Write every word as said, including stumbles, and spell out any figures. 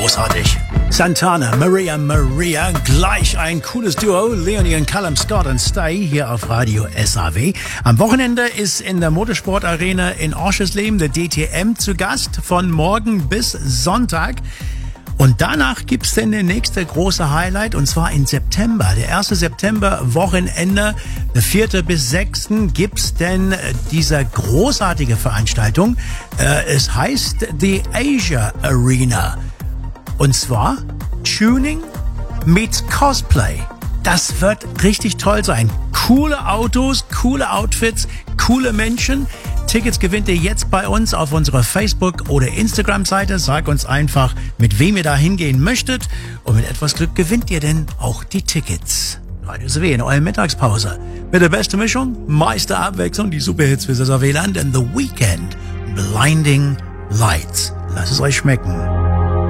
großartig. Santana, Maria Maria, gleich ein cooles Duo, Leonie und Callum Scott und Stay hier auf Radio S A W. Am Wochenende ist in der Motorsportarena in Oschersleben der D T M zu Gast, von morgen bis Sonntag. Und danach gibt's denn der nächste große Highlight, und zwar im September. Der erste September, Wochenende, der vierte bis sechste gibt's denn diese großartige Veranstaltung. Äh, es heißt The Asia Arena. Und zwar Tuning meets Cosplay. Das wird richtig toll sein. Coole Autos, coole Outfits, coole Menschen. Tickets gewinnt ihr jetzt bei uns auf unserer Facebook- oder Instagram-Seite. Sag uns einfach, mit wem ihr da hingehen möchtet. Und mit etwas Glück gewinnt ihr denn auch die Tickets. Radio S A W in eurer Mittagspause. Mit der besten Mischung, meiste Abwechslung, die Superhits für das S A W-Land and The Weekend. Blinding Lights. Lasst es euch schmecken.